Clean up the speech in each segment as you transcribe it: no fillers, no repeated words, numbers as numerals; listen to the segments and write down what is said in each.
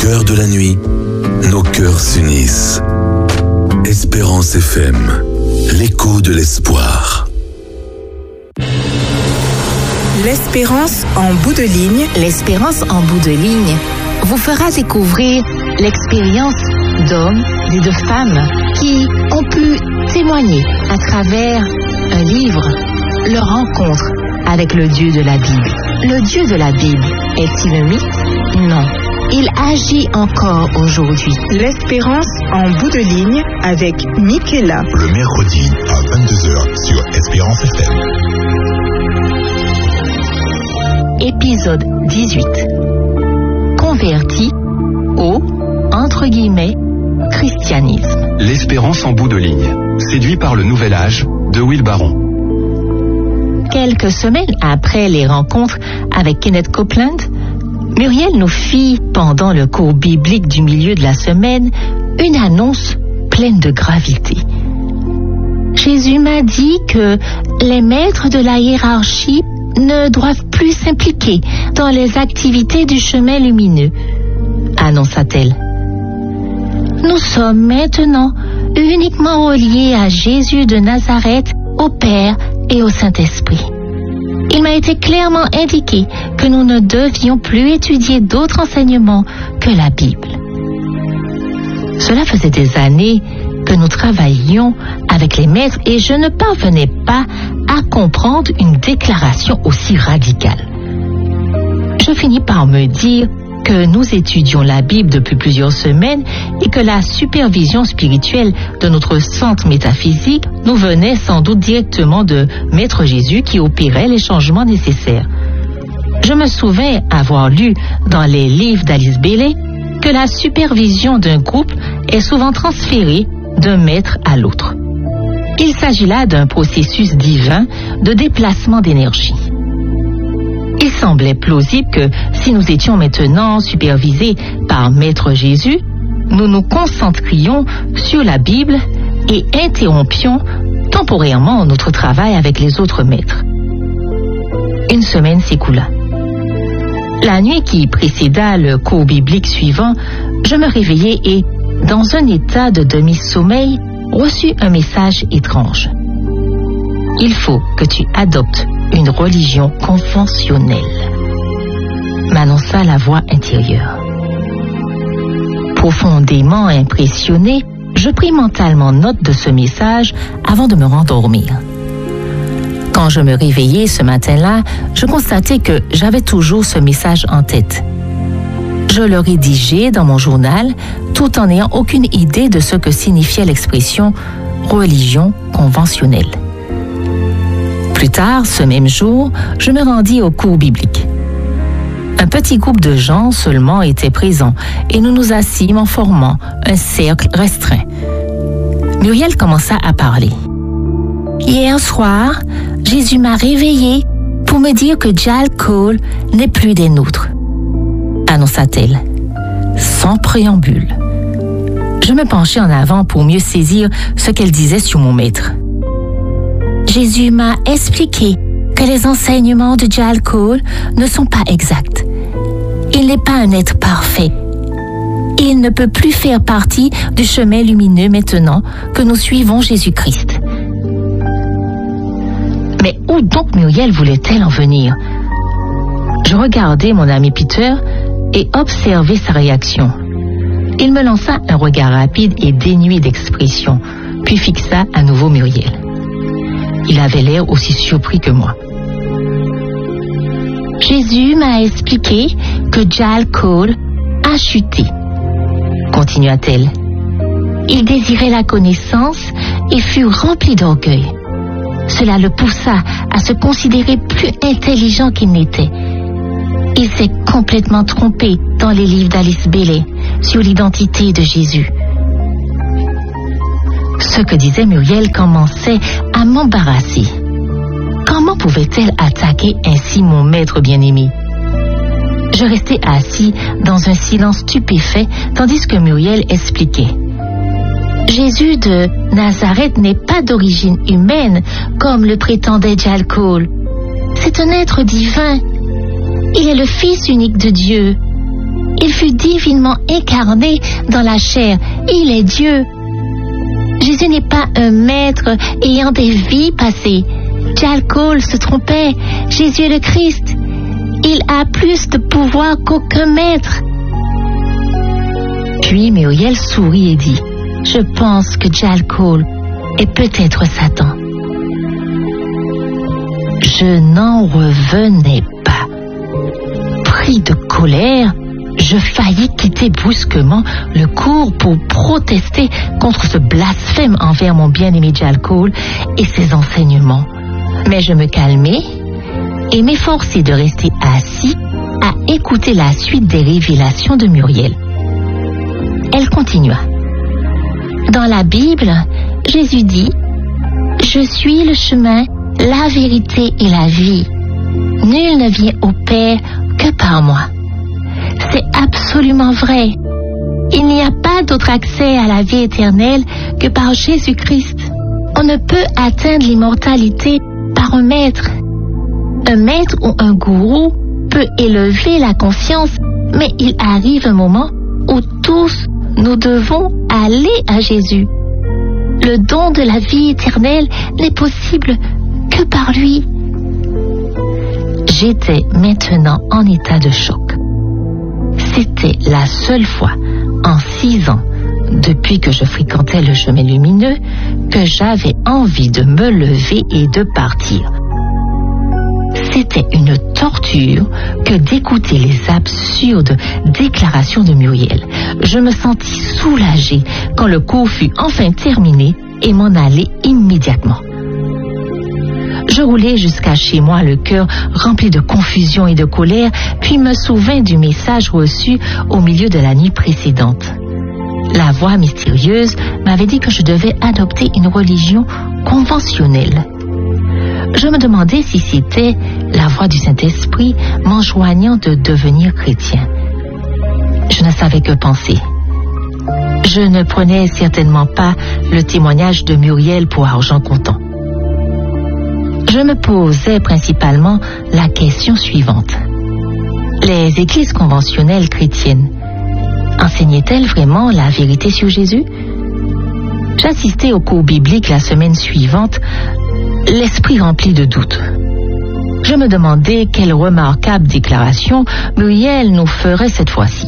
cœur de la nuit, nos cœurs s'unissent. Espérance FM, l'écho de l'espoir. L'espérance en bout de ligne. L'espérance en bout de ligne vous fera découvrir l'expérience d'hommes et de femmes qui ont pu témoigner à travers un livre leur rencontre avec le Dieu de la Bible. Le Dieu de la Bible est-il un mythe? Non. Il agit encore aujourd'hui. L'espérance en bout de ligne avec Michaela. Le mercredi à 22h sur Espérance FM. Épisode 18. Converti au, entre guillemets, christianisme. L'espérance en bout de ligne. Séduit par le nouvel âge de Will Barron. Quelques semaines après les rencontres avec Kenneth Copeland, Muriel nous fit, pendant le cours biblique du milieu de la semaine, une annonce pleine de gravité. Jésus m'a dit que les maîtres de la hiérarchie ne doivent plus s'impliquer dans les activités du chemin lumineux, annonça-t-elle. Nous sommes maintenant uniquement reliés à Jésus de Nazareth, au Père et au Saint-Esprit. Il m'a été clairement indiqué que nous ne devions plus étudier d'autres enseignements que la Bible. Cela faisait des années que nous travaillions avec les maîtres et je ne parvenais pas à comprendre une déclaration aussi radicale. Je finis par me dire que nous étudions la Bible depuis plusieurs semaines et que la supervision spirituelle de notre centre métaphysique nous venait sans doute directement de Maître Jésus qui opérait les changements nécessaires. Je me souviens avoir lu dans les livres d'Alice Bailey que la supervision d'un groupe est souvent transférée d'un maître à l'autre. Il s'agit là d'un processus divin de déplacement d'énergie. Il semblait plausible que si nous étions maintenant supervisés par Maître Jésus, nous nous concentrions sur la Bible et interrompions temporairement notre travail avec les autres maîtres. Une semaine s'écoula. La nuit qui précéda le cours biblique suivant, je me réveillai et, dans un état de demi-sommeil, reçus un message étrange. Il faut que tu adoptes une religion conventionnelle, m'annonça la voix intérieure. Profondément impressionné, je pris mentalement note de ce message avant de me rendormir. Quand je me réveillai ce matin-là, je constatai que j'avais toujours ce message en tête. Je le rédigeai dans mon journal tout en n'ayant aucune idée de ce que signifiait l'expression « religion conventionnelle ». Plus tard, ce même jour, je me rendis au cours biblique. Un petit groupe de gens seulement était présent et nous nous assîmes en formant un cercle restreint. Muriel commença à parler. Hier soir, Jésus m'a réveillée pour me dire que Jal Cole n'est plus des nôtres, annonça-t-elle, sans préambule. Je me penchai en avant pour mieux saisir ce qu'elle disait sur mon maître. Jésus m'a expliqué que les enseignements de Jal Cole ne sont pas exacts. Il n'est pas un être parfait. Il ne peut plus faire partie du chemin lumineux maintenant que nous suivons Jésus-Christ. Mais où donc Muriel voulait-elle en venir? Je regardai mon ami Peter et observai sa réaction. Il me lança un regard rapide et dénué d'expression, puis fixa à nouveau Muriel. Il avait l'air aussi surpris que moi. Jésus m'a expliqué que Jal Cole a chuté, continua-t-elle. Il désirait la connaissance et fut rempli d'orgueil. Cela le poussa à se considérer plus intelligent qu'il n'était. Il s'est complètement trompé dans les livres d'Alice Bailey sur l'identité de Jésus. Ce que disait Muriel commençait à m'embarrasser. Comment pouvait-elle attaquer ainsi mon maître bien-aimé? Je restais assis dans un silence stupéfait tandis que Muriel expliquait. Jésus de Nazareth n'est pas d'origine humaine comme le prétendait Jal Cole. C'est un être divin. Il est le Fils unique de Dieu. Il fut divinement incarné dans la chair. Il est Dieu. Jésus n'est pas un maître ayant des vies passées. Jalkol se trompait. Jésus est le Christ. Il a plus de pouvoir qu'aucun maître. Puis Muriel sourit et dit, « Je pense que Jalkol est peut-être Satan. » Je n'en revenais pas. Pris de colère, je faillis quitter brusquement le cours pour protester contre ce blasphème envers mon bien-aimé Jalkol et ses enseignements. Mais je me calmai et m'efforçai de rester assis à écouter la suite des révélations de Muriel. Elle continua. Dans la Bible, Jésus dit « Je suis le chemin, la vérité et la vie. Nul ne vient au Père que par moi. » C'est absolument vrai. Il n'y a pas d'autre accès à la vie éternelle que par Jésus-Christ. On ne peut atteindre l'immortalité par un maître. Un maître ou un gourou peut élever la conscience, mais il arrive un moment où tous nous devons aller à Jésus. Le don de la vie éternelle n'est possible que par lui. J'étais maintenant en état de choc. C'était la seule fois en 6 ans, depuis que je fréquentais le chemin lumineux, que j'avais envie de me lever et de partir. C'était une torture que d'écouter les absurdes déclarations de Muriel. Je me sentis soulagée quand le cours fut enfin terminé et m'en allai immédiatement. Je roulai jusqu'à chez moi, le cœur rempli de confusion et de colère, puis me souvins du message reçu au milieu de la nuit précédente. La voix mystérieuse m'avait dit que je devais adopter une religion conventionnelle. Je me demandais si c'était la voix du Saint-Esprit m'enjoignant de devenir chrétien. Je ne savais que penser. Je ne prenais certainement pas le témoignage de Muriel pour argent comptant. Je me posais principalement la question suivante. Les églises conventionnelles chrétiennes enseignaient-elles vraiment la vérité sur Jésus? J'assistais au cours biblique la semaine suivante, l'esprit rempli de doutes. Je me demandais quelle remarquable déclaration Muriel nous ferait cette fois-ci.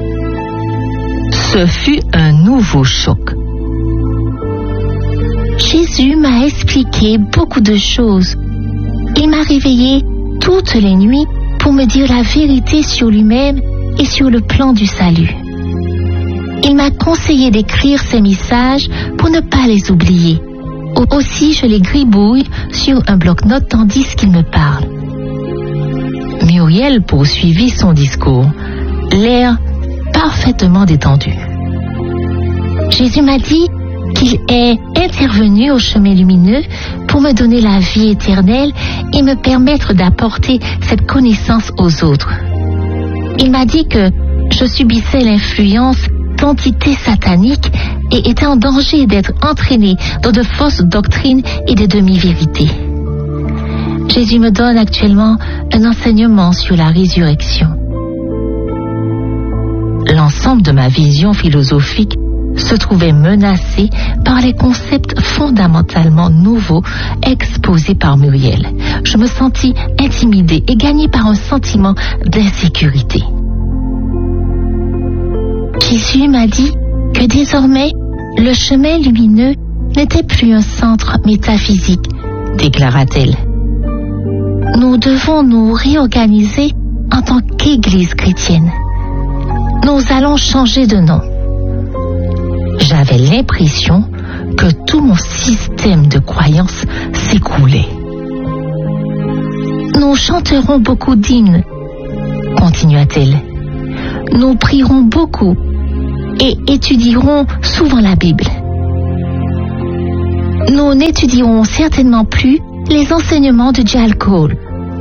Ce fut un nouveau choc. Jésus m'a expliqué beaucoup de choses. Il m'a réveillé toutes les nuits pour me dire la vérité sur lui-même et sur le plan du salut. Il m'a conseillé d'écrire ces messages pour ne pas les oublier. Aussi, je les gribouille sur un bloc-notes tandis qu'il me parle. Muriel poursuivit son discours, l'air parfaitement détendu. Jésus m'a dit qu'il est intervenu au chemin lumineux pour me donner la vie éternelle et me permettre d'apporter cette connaissance aux autres. Il m'a dit que je subissais l'influence d'entités sataniques et était en danger d'être entraîné dans de fausses doctrines et de demi-vérités. Jésus me donne actuellement un enseignement sur la résurrection. L'ensemble de ma vision philosophique se trouvait menacé par les concepts fondamentalement nouveaux exposés par Muriel. Je me sentis intimidée et gagnée par un sentiment d'insécurité. Jésus m'a dit que désormais, le chemin lumineux n'était plus un centre métaphysique, déclara-t-elle. Nous devons nous réorganiser en tant qu'Église chrétienne. Nous allons changer de nom. J'avais l'impression que tout mon système de croyances s'écroulait. Nous chanterons beaucoup d'hymnes, continua-t-elle. Nous prierons beaucoup et étudierons souvent la Bible. Nous n'étudierons certainement plus les enseignements de Jalkol.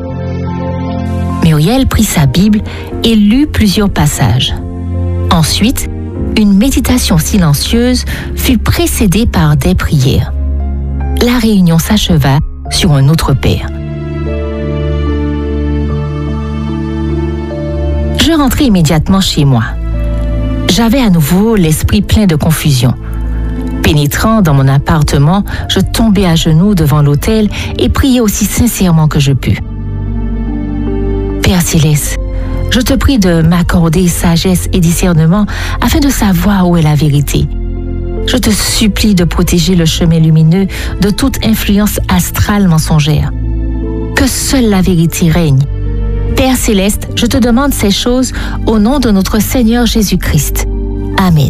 Muriel prit sa Bible et lut plusieurs passages. Ensuite, une méditation silencieuse fut précédée par des prières. La réunion s'acheva sur un autre père. Je rentrai immédiatement chez moi. J'avais à nouveau l'esprit plein de confusion. Pénétrant dans mon appartement, je tombai à genoux devant l'autel et priai aussi sincèrement que je pus. Père Céleste, je te prie de m'accorder sagesse et discernement afin de savoir où est la vérité. Je te supplie de protéger le chemin lumineux de toute influence astrale mensongère. Que seule la vérité règne. Père Céleste, je te demande ces choses au nom de notre Seigneur Jésus-Christ. Amen.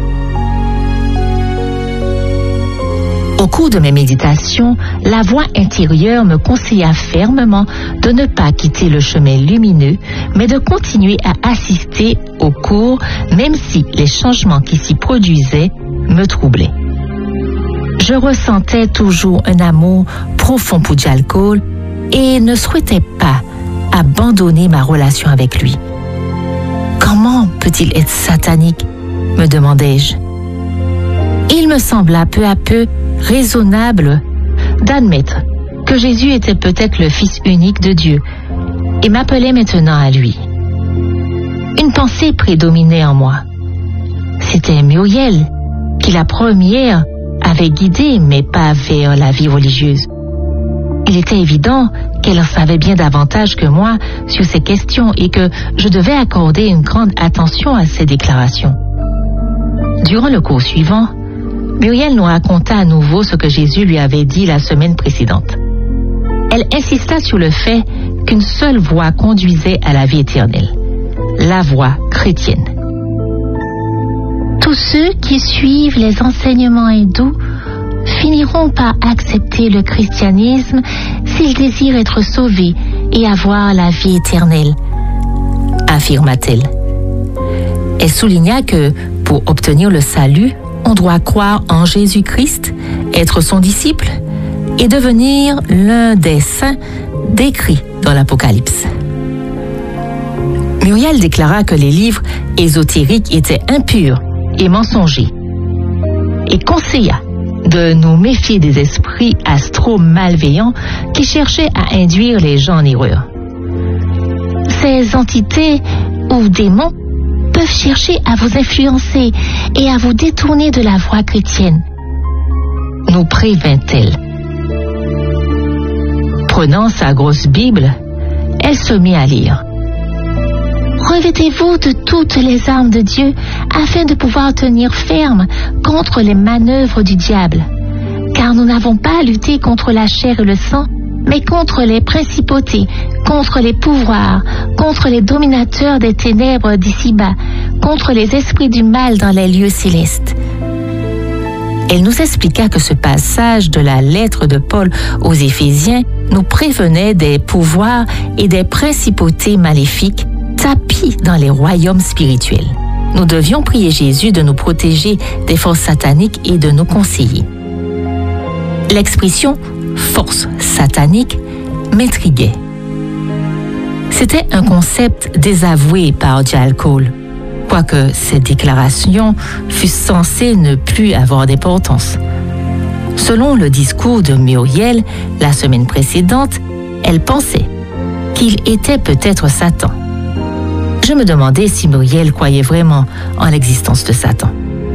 Au cours de mes méditations, la voix intérieure me conseilla fermement de ne pas quitter le chemin lumineux, mais de continuer à assister aux cours, même si les changements qui s'y produisaient me troublaient. Je ressentais toujours un amour profond pour Djalkol et ne souhaitais pas abandonner ma relation avec lui. Comment peut-il être satanique, me demandai-je. Il me sembla peu à peu raisonnable d'admettre que Jésus était peut-être le Fils unique de Dieu et m'appelait maintenant à lui. Une pensée prédominait en moi. C'était Muriel qui la première avait guidé mes pas vers la vie religieuse. Il était évident qu'elle en savait bien davantage que moi sur ces questions et que je devais accorder une grande attention à ses déclarations. Durant le cours suivant, Muriel nous raconta à nouveau ce que Jésus lui avait dit la semaine précédente. Elle insista sur le fait qu'une seule voie conduisait à la vie éternelle, la voie chrétienne. Tous ceux qui suivent les enseignements hindous finiront par accepter le christianisme s'ils désirent être sauvés et avoir la vie éternelle, affirma-t-elle. Elle souligna que pour obtenir le salut, on doit croire en Jésus-Christ, être son disciple et devenir l'un des saints décrits dans l'Apocalypse. Muriel déclara que les livres ésotériques étaient impurs et mensongers et conseilla de nous méfier des esprits astro-malveillants qui cherchaient à induire les gens en erreur. Ces entités ou démons peuvent chercher à vous influencer et à vous détourner de la voie chrétienne, nous prévint-elle. Prenant sa grosse Bible, elle se mit à lire. Revêtez-vous de toutes les armes de Dieu afin de pouvoir tenir ferme contre les manœuvres du diable. Car nous n'avons pas à lutter contre la chair et le sang, mais contre les principautés, contre les pouvoirs, contre les dominateurs des ténèbres d'ici-bas, contre les esprits du mal dans les lieux célestes. Elle nous expliqua que ce passage de la lettre de Paul aux Éphésiens nous prévenait des pouvoirs et des principautés maléfiques tapis dans les royaumes spirituels. Nous devions prier Jésus de nous protéger des forces sataniques et de nous conseiller. L'expression « force satanique » m'intriguait. C'était un concept désavoué par Djalkol, quoique cette déclaration fût censée ne plus avoir d'importance. Selon le discours de Muriel la semaine précédente, elle pensait qu'il était peut-être Satan. Je me demandais si Muriel croyait vraiment en l'existence de Satan.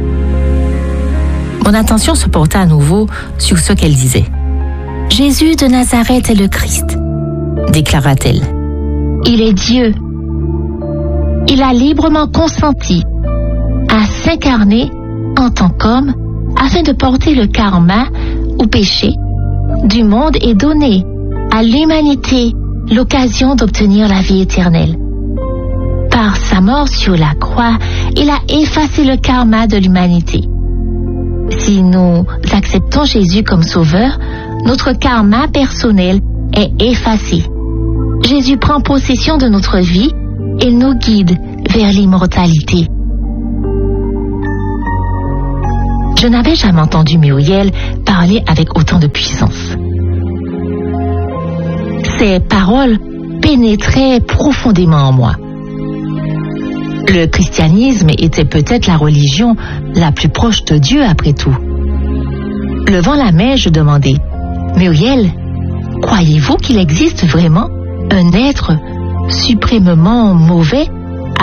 Mon attention se porta à nouveau sur ce qu'elle disait. « Jésus de Nazareth est le Christ, » déclara-t-elle. « Il est Dieu. Il a librement consenti à s'incarner en tant qu'homme afin de porter le karma ou péché du monde et donner à l'humanité l'occasion d'obtenir la vie éternelle. Par sa mort sur la croix, il a effacé le karma de l'humanité. Si nous acceptons Jésus comme sauveur, notre karma personnel est effacé. Jésus prend possession de notre vie et nous guide vers l'immortalité. » Je n'avais jamais entendu Muriel parler avec autant de puissance. Ces paroles pénétraient profondément en moi. Le christianisme était peut-être la religion la plus proche de Dieu après tout. Levant la main, je demandai, « Muriel, croyez-vous qu'il existe vraiment un être suprêmement mauvais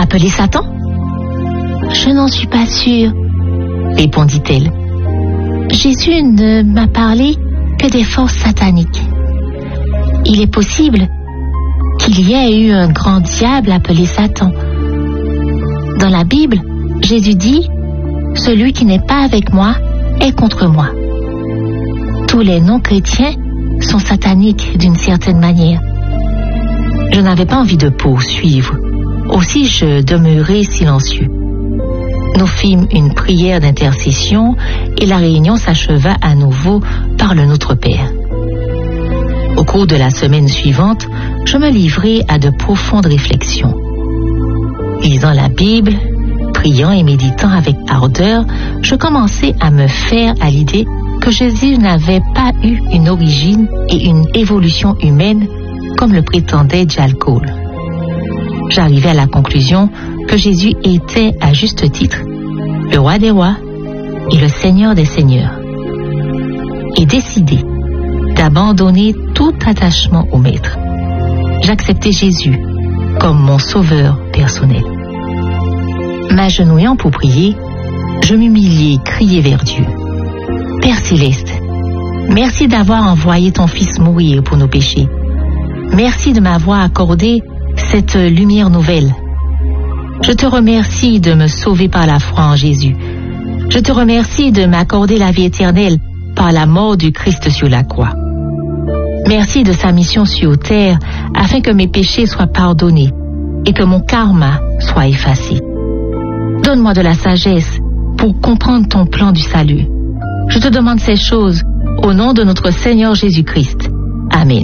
Appeler Satan? Je n'en suis pas sûre, répondit-elle. Jésus ne m'a parlé que des forces sataniques. Il est possible qu'il y ait eu un grand diable appelé Satan. Dans la Bible, Jésus dit « Celui qui n'est pas avec moi est contre moi ». Tous les non-chrétiens sont sataniques d'une certaine manière. Je n'avais pas envie de poursuivre. Aussi, je demeurai silencieux. Nous fîmes une prière d'intercession et la réunion s'acheva à nouveau par le Notre Père. Au cours de la semaine suivante, je me livrai à de profondes réflexions. Lisant la Bible, priant et méditant avec ardeur, je commençai à me faire à l'idée que Jésus n'avait pas eu une origine et une évolution humaine comme le prétendait J.L. Cole. J'arrivai à la conclusion que Jésus était, à juste titre, le roi des rois et le seigneur des seigneurs. Et décidé d'abandonner tout attachement au maître, j'acceptais Jésus comme mon sauveur personnel. M'agenouillant pour prier, je m'humiliai, criai vers Dieu. Père céleste, merci d'avoir envoyé ton Fils mourir pour nos péchés. Merci de m'avoir accordé cette lumière nouvelle. Je te remercie de me sauver par la foi en Jésus. Je te remercie de m'accorder la vie éternelle par la mort du Christ sur la croix. Merci de sa mission sur terre afin que mes péchés soient pardonnés et que mon karma soit effacé. Donne-moi de la sagesse pour comprendre ton plan du salut. Je te demande ces choses au nom de notre Seigneur Jésus-Christ. Amen.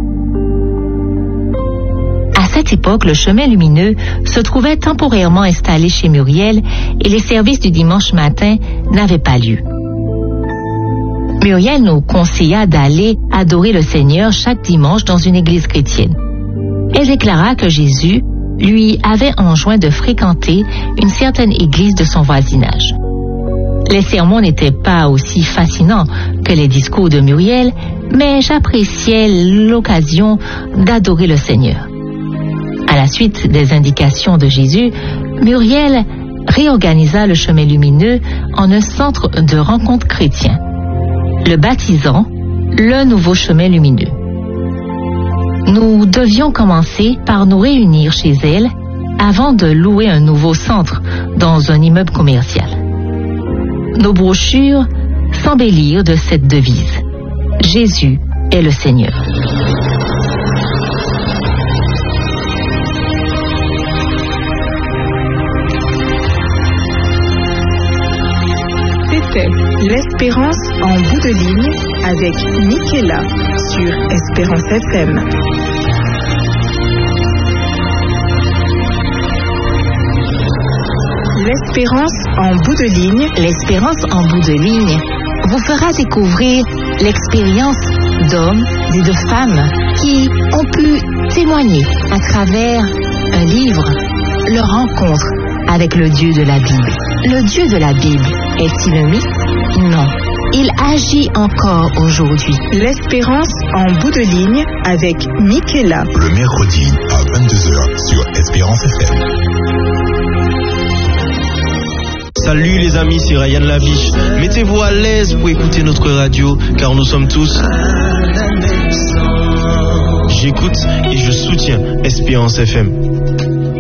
À cette époque, le chemin lumineux se trouvait temporairement installé chez Muriel et les services du dimanche matin n'avaient pas lieu. Muriel nous conseilla d'aller adorer le Seigneur chaque dimanche dans une église chrétienne. Elle déclara que Jésus lui avait enjoint de fréquenter une certaine église de son voisinage. Les sermons n'étaient pas aussi fascinants que les discours de Muriel, mais j'appréciais l'occasion d'adorer le Seigneur. À la suite des indications de Jésus, Muriel réorganisa le chemin lumineux en un centre de rencontre chrétien, le baptisant le nouveau chemin lumineux. Nous devions commencer par nous réunir chez elle avant de louer un nouveau centre dans un immeuble commercial. Nos brochures s'embellirent de cette devise « Jésus est le Seigneur ». C'était l'Espérance en bout de ligne avec Michaela sur Espérance FM. L'Espérance en bout de ligne. L'Espérance en bout de ligne vous fera découvrir l'expérience d'hommes et de femmes qui ont pu témoigner à travers un livre leur rencontre avec le Dieu de la Bible. Le Dieu de la Bible est-il un mythe? Non. Il agit encore aujourd'hui. L'Espérance en bout de ligne avec Michaela. Le mercredi à 22h sur Espérance FM. Salut les amis, c'est Ryan Laviche. Mettez-vous à l'aise pour écouter notre radio, car nous sommes tous... J'écoute et je soutiens Espérance FM.